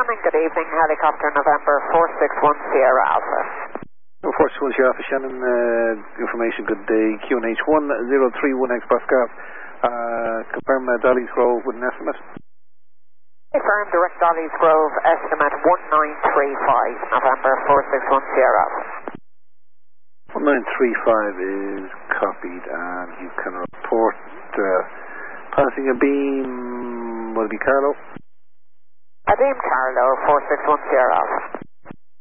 morning, good evening, helicopter November 461 Sierra Alpha. 461 Sierra Alpha, Shannon, information, good day, QNH 1031X Pascal. Confirm Dolly's Grove with an estimate. Confirm direct Dolly's Grove, estimate 1935, November 461 Sierra Alpha. 1935 is copied, and you can report passing a beam, will it be Carlo? A beam Carlo, 461 Sierra Alpha.